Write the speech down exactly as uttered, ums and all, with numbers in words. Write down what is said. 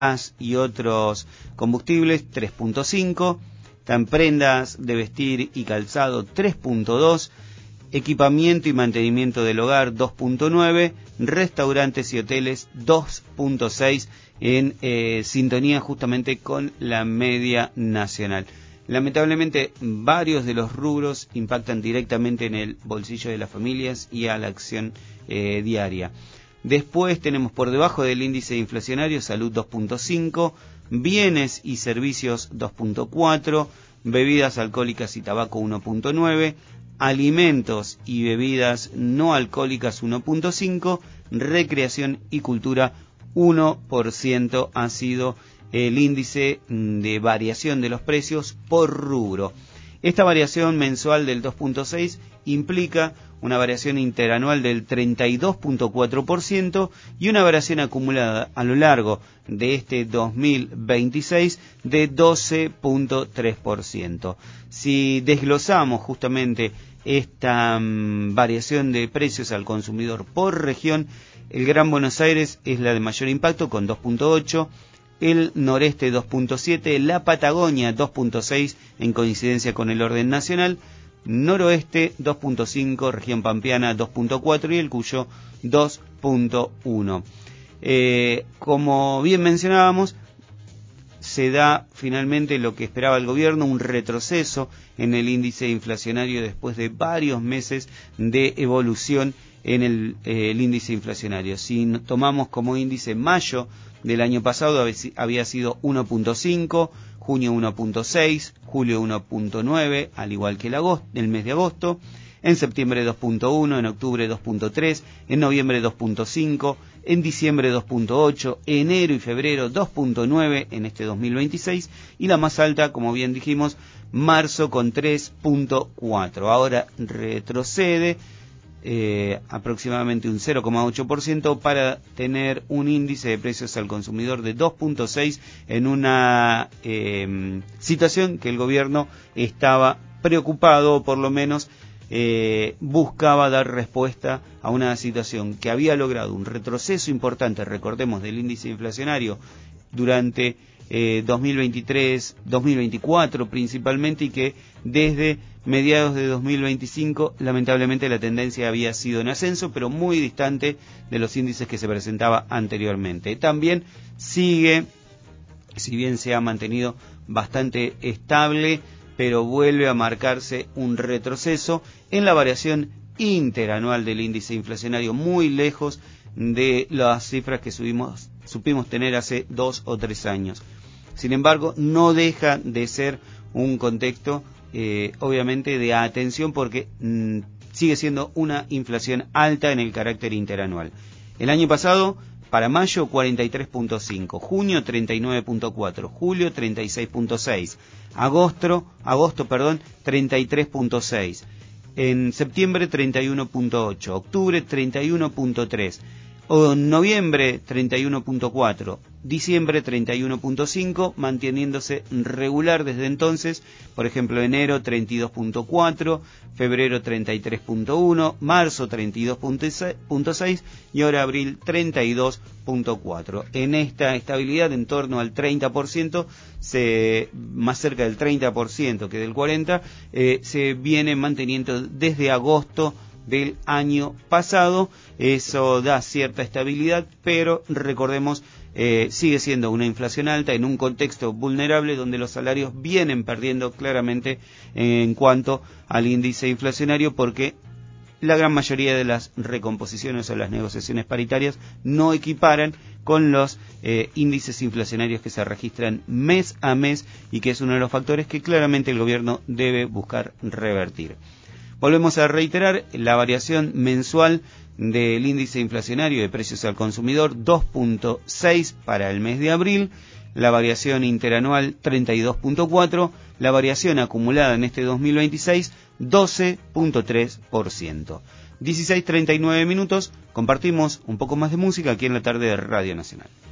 gas y otros combustibles tres punto cinco, tan prendas de vestir y calzado tres punto dos, equipamiento y mantenimiento del hogar dos punto nueve, restaurantes y hoteles dos punto seis, en eh, sintonía justamente con la media nacional. Lamentablemente, varios de los rubros impactan directamente en el bolsillo de las familias y a la acción eh, diaria. Después tenemos por debajo del índice inflacionario salud dos punto cinco, bienes y servicios dos punto cuatro, bebidas alcohólicas y tabaco uno punto nueve, alimentos y bebidas no alcohólicas uno punto cinco, recreación y cultura uno por ciento ha sido el índice de variación de los precios por rubro. Esta variación mensual del dos punto seis implica una variación interanual del treinta y dos punto cuatro por ciento y una variación acumulada a lo largo de este dos mil veintiséis de doce punto tres por ciento. Si desglosamos justamente esta um, variación de precios al consumidor por región, el Gran Buenos Aires es la de mayor impacto con dos punto ocho, el noreste dos punto siete, la Patagonia dos punto seis en coincidencia con el orden nacional, noroeste dos punto cinco, región pampeana dos punto cuatro y el Cuyo dos punto uno. Eh, como bien mencionábamos, se da finalmente lo que esperaba el gobierno, un retroceso en el índice inflacionario después de varios meses de evolución en el, eh, el índice inflacionario. Si tomamos como índice mayo del año pasado había sido uno punto cinco, junio uno punto seis, julio uno punto nueve, al igual que el, agosto, el mes de agosto, en septiembre dos punto uno, en octubre dos punto tres, en noviembre dos punto cinco, en diciembre dos punto ocho, enero y febrero dos punto nueve en este dos mil veintiséis y la más alta, como bien dijimos, marzo con tres punto cuatro. Ahora retrocede eh, aproximadamente un cero coma ocho por ciento para tener un índice de precios al consumidor de dos punto seis en una eh, situación que el gobierno estaba preocupado, o por lo menos Eh, buscaba dar respuesta a una situación que había logrado un retroceso importante, recordemos, del índice inflacionario durante eh, dos mil veintitrés, dos mil veinticuatro principalmente, y que desde mediados de dos mil veinticinco lamentablemente la tendencia había sido en ascenso, pero muy distante de los índices que se presentaba anteriormente. También sigue, si bien se ha mantenido bastante estable, pero vuelve a marcarse un retroceso en la variación interanual del índice inflacionario, muy lejos de las cifras que subimos, supimos tener hace dos o tres años. Sin embargo, no deja de ser un contexto, eh, obviamente, de atención, porque mmm, sigue siendo una inflación alta en el carácter interanual. El año pasado, para mayo, cuarenta y tres punto cinco, junio, treinta y nueve punto cuatro, julio, treinta y seis punto seis, agosto, agosto, perdón, treinta y tres punto seis, en septiembre, treinta y uno punto ocho, octubre, treinta y uno punto tres, o noviembre, treinta y uno punto cuatro, diciembre, treinta y uno punto cinco, manteniéndose regular desde entonces. Por ejemplo, enero, treinta y dos punto cuatro, febrero, treinta y tres punto uno, marzo, treinta y dos punto seis y ahora abril, treinta y dos punto cuatro. En esta estabilidad, en torno al treinta por ciento, se, más cerca del treinta por ciento que del cuarenta por ciento, eh, se viene manteniendo desde agosto del año pasado. Eso da cierta estabilidad, pero recordemos, eh, sigue siendo una inflación alta en un contexto vulnerable donde los salarios vienen perdiendo claramente en cuanto al índice inflacionario, porque la gran mayoría de las recomposiciones o las negociaciones paritarias no equiparan con los eh, índices inflacionarios que se registran mes a mes, y que es uno de los factores que claramente el gobierno debe buscar revertir. Volvemos a reiterar la variación mensual del índice inflacionario de precios al consumidor, dos punto seis para el mes de abril, la variación interanual treinta y dos punto cuatro, la variación acumulada en este dos mil veintiséis doce punto tres por ciento. dieciséis treinta y nueve minutos, compartimos un poco más de música aquí en la tarde de Radio Nacional.